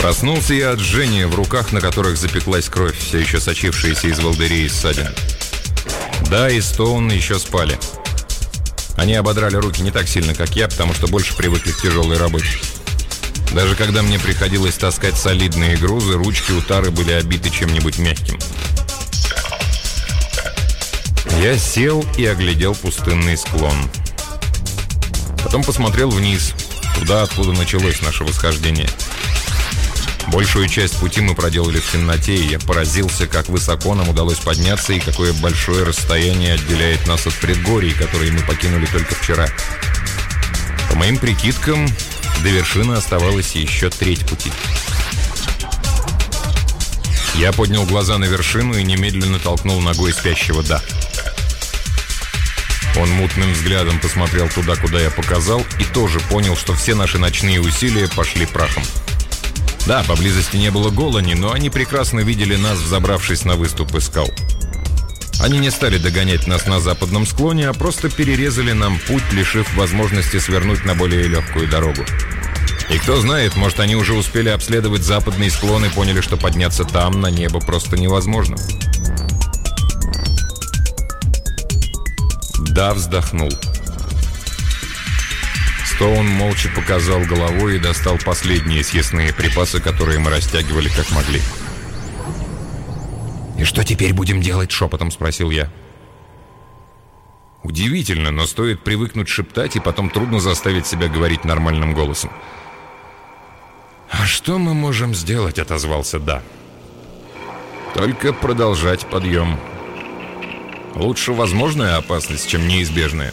Проснулся я от жжения в руках, на которых запеклась кровь, все еще сочившаяся из волдырей и ссадин. Да, и Стоун еще спали. Они ободрали руки не так сильно, как я, потому что больше привыкли к тяжелой работе. Даже когда мне приходилось таскать солидные грузы, ручки у тары были обиты чем-нибудь мягким. Я сел и оглядел пустынный склон. Потом посмотрел вниз, туда, откуда началось наше восхождение. Большую часть пути мы проделали в темноте, и я поразился, как высоко нам удалось подняться и какое большое расстояние отделяет нас от предгорий, которые мы покинули только вчера. По моим прикидкам, до вершины оставалось еще треть пути. Я поднял глаза на вершину и немедленно толкнул ногой спящего «Да». Он мутным взглядом посмотрел туда, куда я показал, и тоже понял, что все наши ночные усилия пошли прахом. Да, поблизости не было голани, но они прекрасно видели нас, взобравшись на выступы скал. Они не стали догонять нас на западном склоне, а просто перерезали нам путь, лишив возможности свернуть на более легкую дорогу. И кто знает, может, они уже успели обследовать западный склон и поняли, что подняться там, на небо, просто невозможно. Да, вздохнул. Стоун молча показал головой и достал последние съестные припасы, которые мы растягивали как могли. «И что теперь будем делать?» — шепотом спросил я. Удивительно, но стоит привыкнуть шептать, и потом трудно заставить себя говорить нормальным голосом. «А что мы можем сделать?» — отозвался «Да». «Только продолжать подъем. Лучше возможная опасность, чем неизбежная».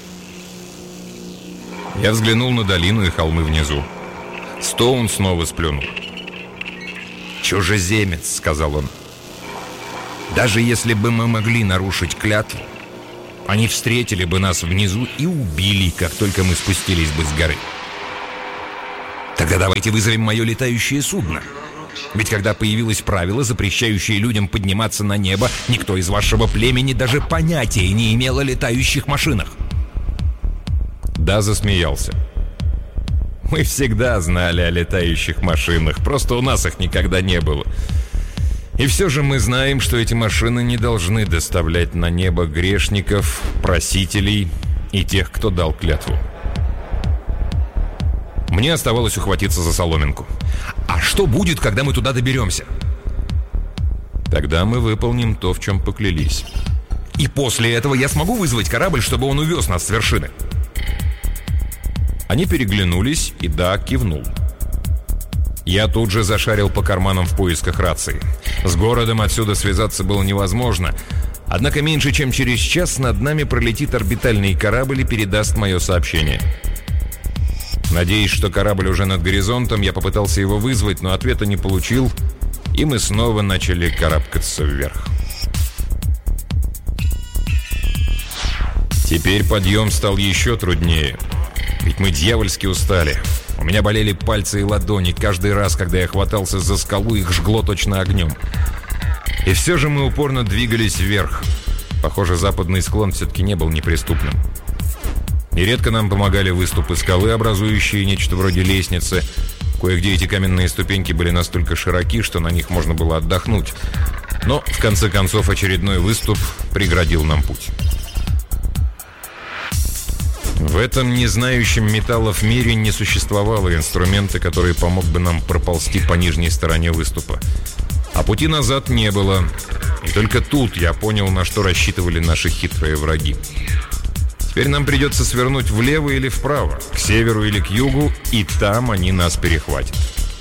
Я взглянул на долину и холмы внизу. Стоун снова сплюнул. «Чужеземец», — сказал он. «Даже если бы мы могли нарушить клятву, они встретили бы нас внизу и убили, как только мы спустились бы с горы. Тогда давайте вызовем мое летающее судно. Ведь когда появилось правило, запрещающее людям подниматься на небо, никто из вашего племени даже понятия не имел о летающих машинах». Да, засмеялся. «Мы всегда знали о летающих машинах, просто у нас их никогда не было. И все же мы знаем, что эти машины не должны доставлять на небо грешников, просителей и тех, кто дал клятву». Мне оставалось ухватиться за соломинку. «А что будет, когда мы туда доберемся?» «Тогда мы выполним то, в чем поклялись». «И после этого я смогу вызвать корабль, чтобы он увез нас с вершины?» Они переглянулись, и Да кивнул. Я тут же зашарил по карманам в поисках рации. С городом отсюда связаться было невозможно. Однако меньше чем через час над нами пролетит орбитальный корабль и передаст мое сообщение. Надеясь, что корабль уже над горизонтом, я попытался его вызвать, но ответа не получил, и мы снова начали карабкаться вверх. Теперь подъем стал еще труднее. Ведь мы дьявольски устали. У меня болели пальцы и ладони. Каждый раз, когда я хватался за скалу, их жгло точно огнем. И все же мы упорно двигались вверх. Похоже, западный склон все-таки не был неприступным. Нередко нам помогали выступы скалы, образующие нечто вроде лестницы. Кое-где эти каменные ступеньки были настолько широки, что на них можно было отдохнуть. Но, в конце концов, очередной выступ преградил нам путь. В этом незнающем металлов мире не существовало инструмента, который помог бы нам проползти по нижней стороне выступа. А пути назад не было. И только тут я понял, на что рассчитывали наши хитрые враги. Теперь нам придется свернуть влево или вправо, к северу или к югу, и там они нас перехватят.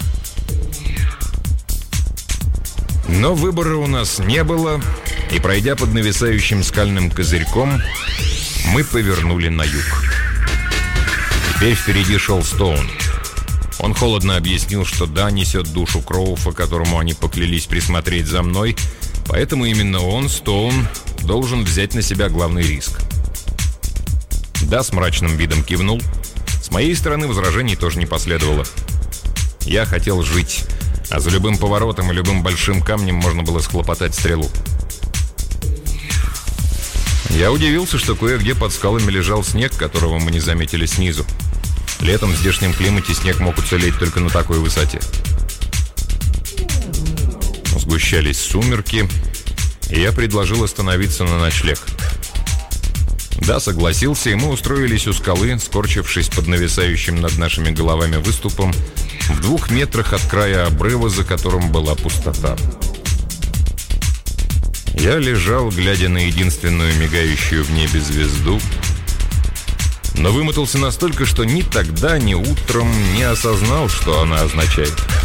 Но выбора у нас не было, и, пройдя под нависающим скальным козырьком, мы повернули на юг. Теперь впереди шел Стоун. Он холодно объяснил, что Да несет душу Кроуфа, которому они поклялись присмотреть за мной, поэтому именно он, Стоун, должен взять на себя главный риск. Да с мрачным видом кивнул. С моей стороны возражений тоже не последовало. Я хотел жить, а за любым поворотом и любым большим камнем можно было схлопотать стрелу. Я удивился, что кое-где под скалами лежал снег, которого мы не заметили снизу. Летом в здешнем климате снег мог уцелеть только на такой высоте. Сгущались сумерки, и я предложил остановиться на ночлег. Да, согласился, и мы устроились у скалы, скорчившись под нависающим над нашими головами выступом, в 2 метрах от края обрыва, за которым была пустота. Я лежал, глядя на единственную мигающую в небе звезду, но вымотался настолько, что ни тогда, ни утром не осознал, что она означает.